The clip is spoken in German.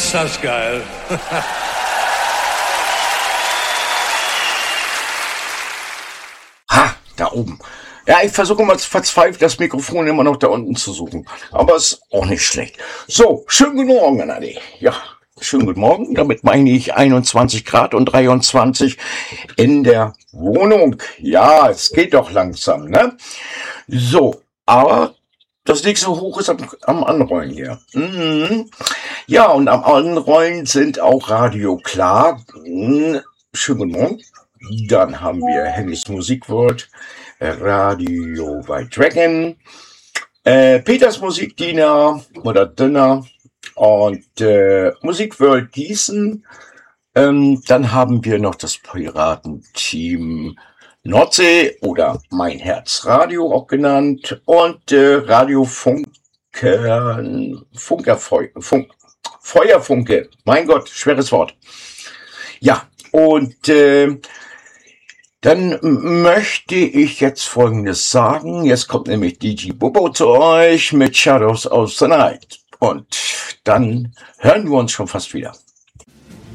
Ist das geil. Ha, da oben. Ja, ich versuche mal verzweifelt das Mikrofon immer noch da unten zu suchen. Aber ist auch nicht schlecht. So, schönen guten Morgen, Adi. Ja, schönen guten Morgen. Damit meine ich 21 Grad und 23 in der Wohnung. Ja, es geht doch langsam, ne? So, aber das nächste Hoch ist am Anrollen hier. Ja, und am Anrollen sind auch Radio Klar. Schönen guten Morgen. Dann haben wir Hennys Musikworld, Radio White Dragon, Peters Musikdiener oder Dinner und Musikworld Gießen. Dann haben wir noch das Piratenteam Nordsee oder Mein Herz Radio auch genannt und Radio Feuerfunke. Mein Gott, schweres Wort. Ja, und dann möchte ich jetzt Folgendes sagen. Jetzt kommt nämlich DJ Bobo zu euch mit Shadows of the Night. Und dann hören wir uns schon fast wieder.